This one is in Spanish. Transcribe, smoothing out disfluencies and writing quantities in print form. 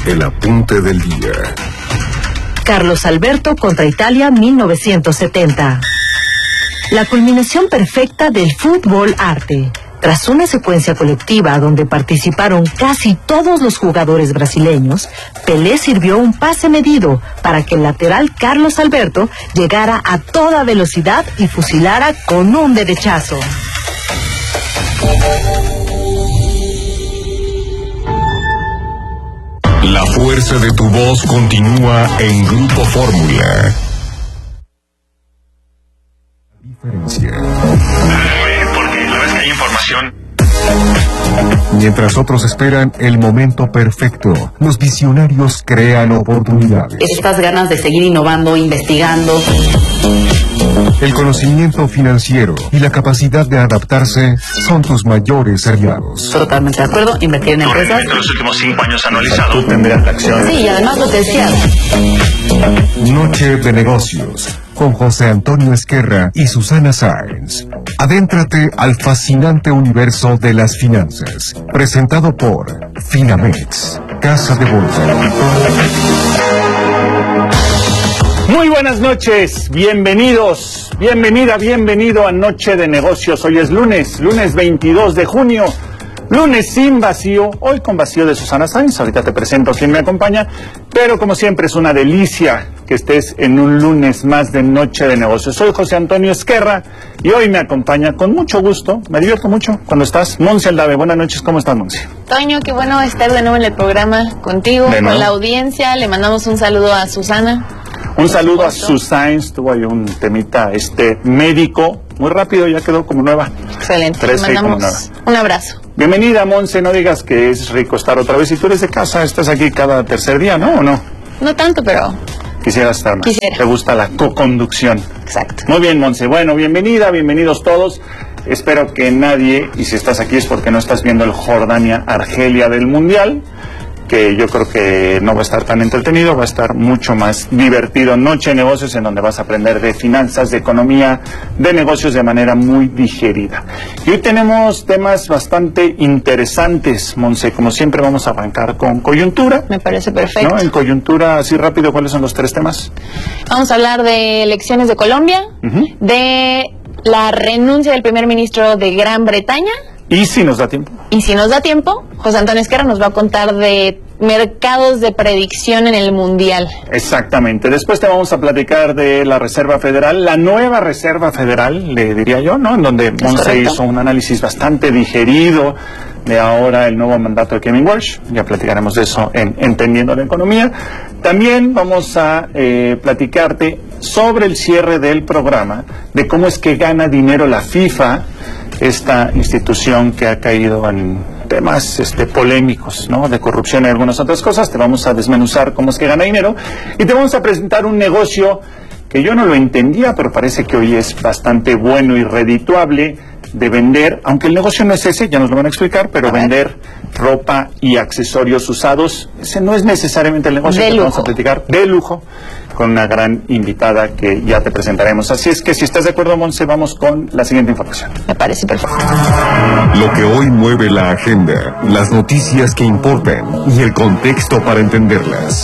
El apunte del día. Carlos Alberto contra Italia 1970. La culminación perfecta del fútbol arte. Tras una secuencia colectiva donde participaron casi todos los jugadores brasileños, Pelé sirvió un pase medido para que el lateral Carlos Alberto llegara a toda velocidad y fusilara con un derechazo. La fuerza de tu voz continúa en Grupo Fórmula. Diferencia. Porque la vez que hay información. Mientras otros esperan el momento perfecto, los visionarios crean oportunidades. Estas ganas de seguir innovando, investigando. El conocimiento financiero y la capacidad de adaptarse son tus mayores aliados. Totalmente de acuerdo, invertir en empresas. En los últimos 5 años anualizado. Tú tendrías acciones. Sí, y además lo deseado. Noche de negocios, con José Antonio Esquerra y Susana Sáenz. Adéntrate al fascinante universo de las finanzas. Presentado por Finamex, Casa de Bolsa. Muy buenas noches, bienvenidos, bienvenido a Noche de Negocios. Hoy es lunes 22 de junio, lunes sin vacío, hoy con vacío de Susana Sáenz. Ahorita te presento a quien me acompaña, pero como siempre es una delicia que estés en un lunes más de Noche de Negocios. Soy José Antonio Esquerra y hoy me acompaña con mucho gusto, me divierto mucho cuando estás, Monse Aldave. Buenas noches, ¿cómo estás, Monse? Toño, qué bueno estar de nuevo en el programa contigo, con la audiencia. Le mandamos un saludo a Susana. Un saludo a Susana, tuvo ahí un temita médico, muy rápido, ya quedó como nueva. Excelente, le mandamos un abrazo. Bienvenida, Monse, no digas que es rico estar otra vez. Y tú eres de casa, estás aquí cada tercer día, ¿no? ¿O no? No tanto, pero... Quisiera estar más. Quisiera. Te gusta la co-conducción. Exacto. Muy bien, Monse. Bueno, bienvenidos todos. Espero que nadie, y si estás aquí es porque no estás viendo el Jordania-Argelia del Mundial, que yo creo que no va a estar tan entretenido, va a estar mucho más divertido. Noche de Negocios, en donde vas a aprender de finanzas, de economía, de negocios de manera muy digerida. Y hoy tenemos temas bastante interesantes, Monse. Como siempre vamos a arrancar con coyuntura. Me parece perfecto. ¿No? En coyuntura, así rápido, ¿cuáles son los 3 temas? Vamos a hablar de elecciones de Colombia, de la renuncia del primer ministro de Gran Bretaña. ¿Y si nos da tiempo? Y si nos da tiempo, José Antonio Esquerra nos va a contar de mercados de predicción en el Mundial. Exactamente. Después te vamos a platicar de la Reserva Federal, la nueva Reserva Federal, le diría yo, ¿no? En donde Monse hizo un análisis bastante digerido de ahora el nuevo mandato de Kevin Walsh. Ya platicaremos de eso en Entendiendo la Economía. También vamos a platicarte sobre el cierre del programa, de cómo es que gana dinero la FIFA, esta institución que ha caído en temas polémicos, ¿no? De corrupción y algunas otras cosas. Te vamos a desmenuzar cómo es que gana dinero y te vamos a presentar un negocio que yo no lo entendía, pero parece que hoy es bastante bueno y redituable, de vender, aunque el negocio no es ese, ya nos lo van a explicar, pero vender ropa y accesorios usados, ese no es necesariamente el negocio que vamos a platicar, de lujo, con una gran invitada que ya te presentaremos. Así es que si estás de acuerdo, Monse, vamos con la siguiente información. Me parece perfecto. Lo que hoy mueve la agenda, las noticias que importan y el contexto para entenderlas.